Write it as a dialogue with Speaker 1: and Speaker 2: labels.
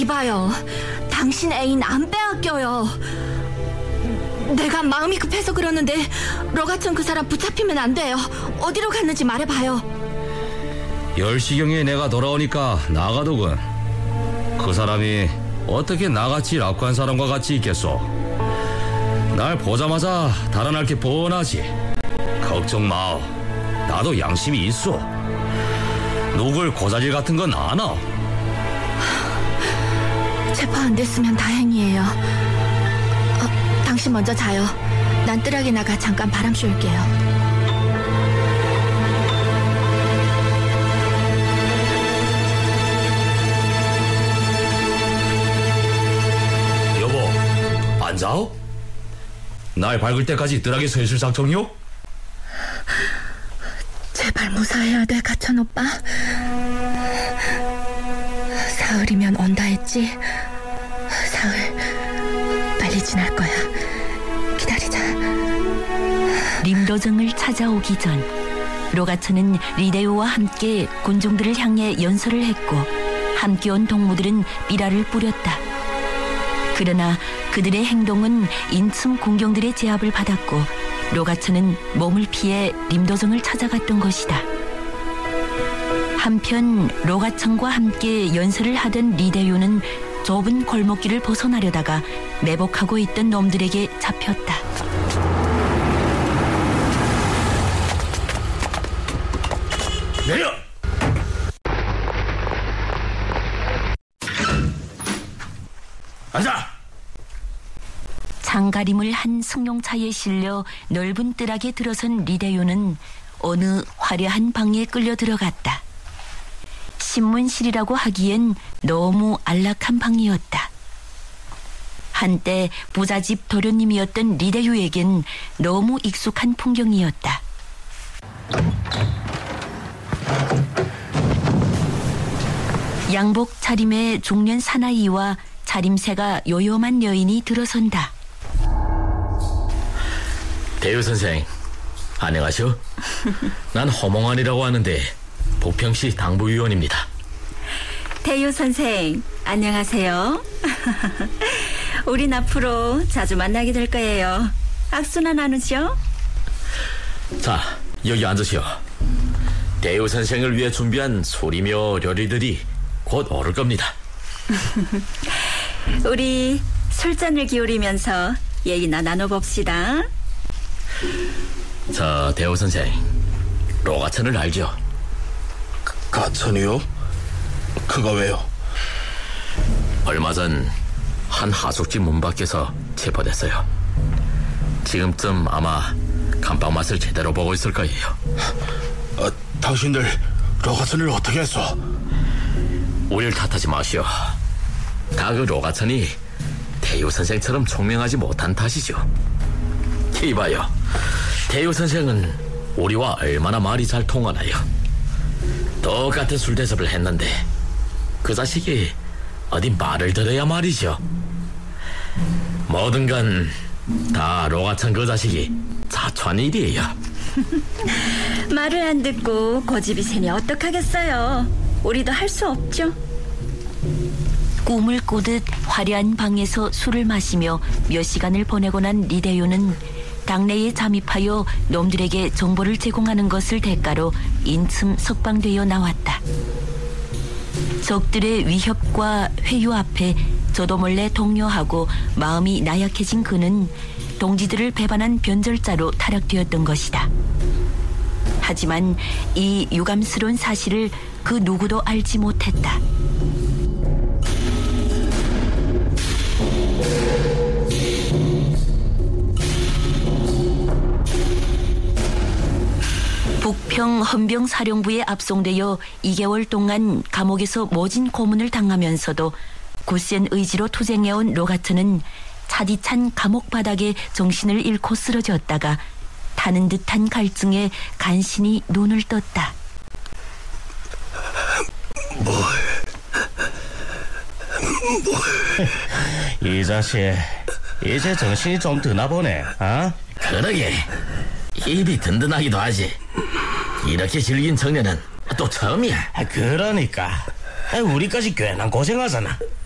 Speaker 1: 이봐요. 당신 애인 안 빼앗겨요. 내가 마음이 급해서 그러는데 러가천 그 사람 붙잡히면 안 돼요. 어디로 갔는지 말해봐요.
Speaker 2: 10시경에 내가 돌아오니까 나가더군. 그 사람이 어떻게 나같이 낙후한 사람과 같이 있겠소. 날 보자마자 달아날 게 뻔하지. 걱정 마오. 나도 양심이 있어. 누굴 고자질 같은 건 안 하.
Speaker 1: 체포 안 됐으면 다행이에요. 당신 먼저 자요. 난 뜰하게 나가 잠깐 바람 쐴게요.
Speaker 2: 여보, 안 자오? 날 밝을 때까지 뜰하게 서 있을 작정이요?
Speaker 1: 제발 무사해야 돼, 가천 오빠. 사흘이면 온다 했지? 사흘 빨리 지날 거야. 기다리자.
Speaker 3: 림도정을 찾아오기 전 로가천은 리데오와 함께 군중들을 향해 연설을 했고 함께 온 동무들은 삐라를 뿌렸다. 그러나 그들의 행동은 인침 군경들의 제압을 받았고 로가천은 몸을 피해 림도정을 찾아갔던 것이다. 한편 로가천과 함께 연설을 하던 리데요는 좁은 골목길을 벗어나려다가 매복하고 있던 놈들에게 잡혔다.
Speaker 2: 내려! 앉아!
Speaker 3: 장가림을 한 승용차에 실려 넓은 뜰하게 들어선 리데요는 어느 화려한 방에 끌려 들어갔다. 신문실이라고 하기엔 너무 안락한 방이었다. 한때 부잣집 도련님이었던 리데요에겐 너무 익숙한 풍경이었다. 양복 차림의 중년 사나이와 차림새가 요염한 여인이 들어선다.
Speaker 4: 대유 선생, 안녕하쇼? 난 허몽환이라고 하는데 부평시 당부위원입니다.
Speaker 5: 대유 선생, 안녕하세요. 우린 앞으로 자주 만나게 될 거예요. 악수나 나누죠?
Speaker 4: 자, 여기 앉으시오. 대유 선생을 위해 준비한 술이며 요리들이 곧 오를 겁니다.
Speaker 5: 우리 술잔을 기울이면서 얘기나 나눠봅시다.
Speaker 4: 자, 대유 선생, 로가천을 알죠?
Speaker 6: 가천이요? 그가 왜요?
Speaker 4: 얼마 전 한 하숙집 문 밖에서 체포됐어요. 지금쯤 아마 감방 맛을 제대로 보고 있을 거예요.
Speaker 6: 당신들 로가천을 어떻게 했어?
Speaker 4: 우릴 탓하지 마시오. 다 그 로가천이 대유 선생처럼 총명하지 못한 탓이죠. 이봐요, 대유 선생은 우리와 얼마나 말이 잘 통하나요? 똑같은 술 대접을 했는데 그 자식이 어디 말을 들어야 말이죠. 뭐든 간 다 로가천 그 자식이 자초한 일이에요.
Speaker 5: 말을 안 듣고 고집이 세니 어떡하겠어요. 우리도 할 수 없죠.
Speaker 3: 꿈을 꾸듯 화려한 방에서 술을 마시며 몇 시간을 보내고 난 리데요는 당내에 잠입하여 놈들에게 정보를 제공하는 것을 대가로 인침 석방되어 나왔다. 적들의 위협과 회유 앞에 저도 몰래 동요하고 마음이 나약해진 그는 동지들을 배반한 변절자로 타락되었던 것이다. 하지만 이 유감스러운 사실을 그 누구도 알지 못했다. 북평 헌병사령부에 압송되어 2개월 동안 감옥에서 모진 고문을 당하면서도 굳센 의지로 투쟁해온 로가천은 차디찬 감옥 바닥에 정신을 잃고 쓰러졌다가 타는 듯한 갈증에 간신히 눈을 떴다.
Speaker 7: 이 자식 이제 정신이 좀 드나 보네. 어?
Speaker 4: 그러게, 입이 든든하기도 하지. 이렇게 질긴 청년은 또 처음이야.
Speaker 7: 그러니까 우리까지 꽤나 고생하잖아.